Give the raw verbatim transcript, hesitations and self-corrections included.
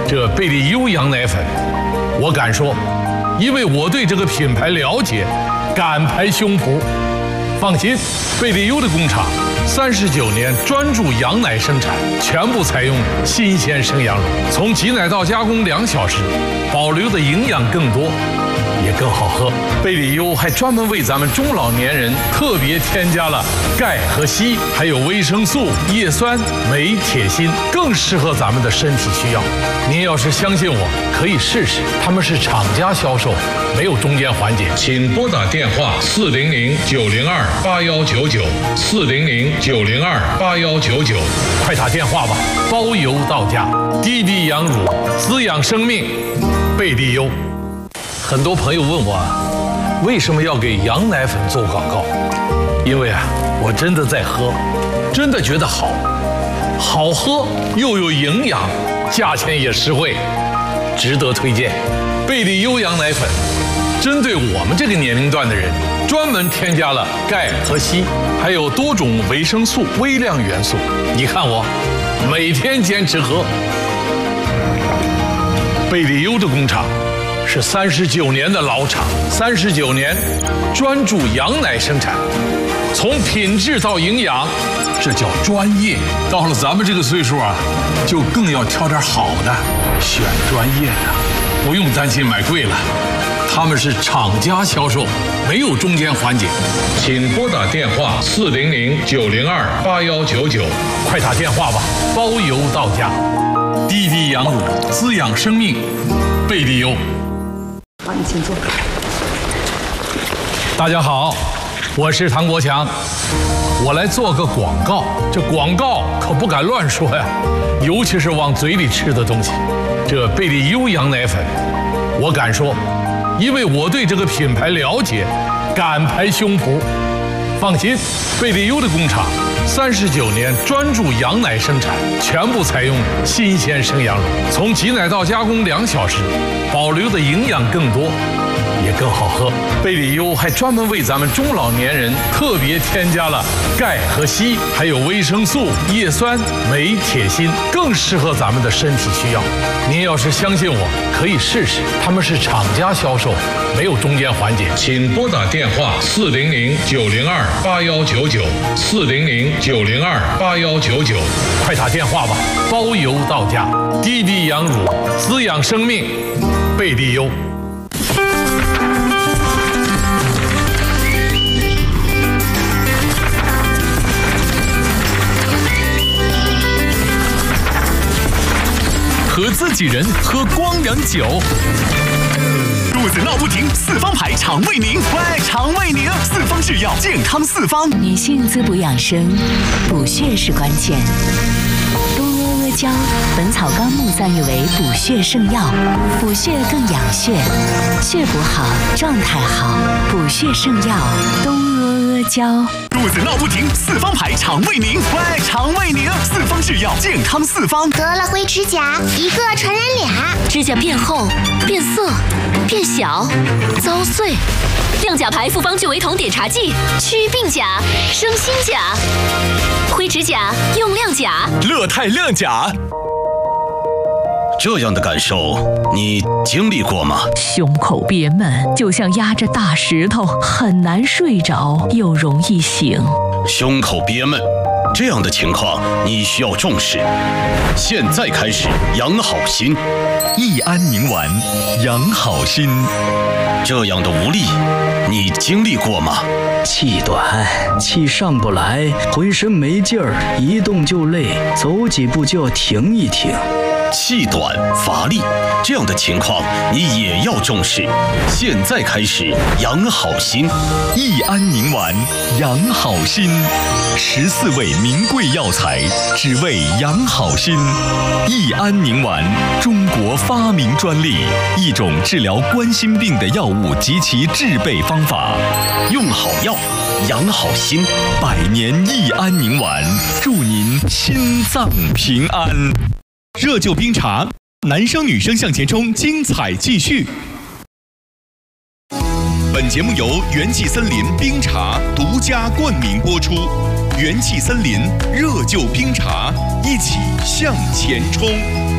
这贝利优羊奶粉，我敢说，因为我对这个品牌了解，敢拍胸脯。放心，贝利优的工厂三十九年专注羊奶生产，全部采用新鲜生羊乳，从挤奶到加工两小时，保留的营养更多，也更好喝。贝利优还专门为咱们中老年人特别添加了钙和硒，还有维生素、叶酸、镁、铁、锌，更适合咱们的身体需要。您要是相信我，可以试试，他们是厂家销售，没有中间环节。请拨打电话四零零九零二八幺九九四零零九零二八幺九九，快打电话吧，包邮到家。滴滴羊乳，滋养生命，贝利优。很多朋友问我啊，为什么要给羊奶粉做广告？因为啊，我真的在喝，真的觉得好，好喝又有营养，价钱也实惠，值得推荐。贝利优羊奶粉针对我们这个年龄段的人，专门添加了钙和硒，还有多种维生素、微量元素。你看我每天坚持喝。贝利优的工厂是三十九年的老厂，三十九年专注羊奶生产，从品质到营养，这叫专业。到了咱们这个岁数啊，就更要挑点好的，选专业的，不用担心买贵了。他们是厂家销售，没有中间环节。请拨打电话四零零九零二八幺九九，快打电话吧，包邮到家。滴滴羊乳，滋养生命，贝利优。 好，你请坐。 大家好，我是唐国强，我来做个广告。这广告可不敢乱说呀，尤其是往嘴里吃的东西。这贝利优羊奶粉，我敢说，因为我对这个品牌了解，敢拍胸脯。放心，贝利优的工厂三十九年专注羊奶生产，全部采用新鲜生羊乳，从挤奶到加工两小时，保留的营养更多，也更好喝。贝利优还专门为咱们中老年人特别添加了钙和硒，还有维生素、叶酸、镁、铁、锌，更适合咱们的身体需要。您要是相信我，可以试试，他们是厂家销售，没有中间环节。请拨打电话四零零九零二八幺九九四零零九零二八幺九九，快打电话吧，包邮到家。滴滴羊乳，滋养生命，贝利优。 和自己人喝光良酒，肚子闹不停，四方牌肠胃宁，喂，肠胃宁，四方制药，健康四方。 女性滋补养生，补血是关键。东阿阿胶，《本草纲目》赞誉为补血圣药，补血更养血，血补好，状态好，补血圣药，东阿阿胶。 肚子闹不停，四方牌肠胃宁，喂，肠胃宁，四方制药，健康四方。 得了灰指甲，一个传染俩， 指甲变厚、变色、变小、遭碎。亮甲牌复方聚维酮碘茶剂，祛病甲，生新甲。灰指甲用亮甲， 乐泰亮甲。 这样的感受你经历过吗？ 胸口憋闷，就像压着大石头，很难睡着，又容易醒。 胸口憋闷，这样的情况你需要重视。现在开始养好心， 益安宁丸，养好心。 这样的无力，你经历过吗？ 气短，气上不来，浑身没劲儿，一动就累，走几步就要停一停。 气短乏力，这样的情况你也要重视。现在开始养好心， 益安宁丸，养好心，十四味名贵药材，只为养好心。益安宁丸，中国发明专利，一种治疗冠心病的药物及其制备方法。 用好药，养好心， 百年益安宁丸，祝您心脏平安。热灸冰茶，男生女生向前冲，精彩继续。本节目由元气森林冰茶独家冠名播出。元气森林热灸冰茶，一起向前冲。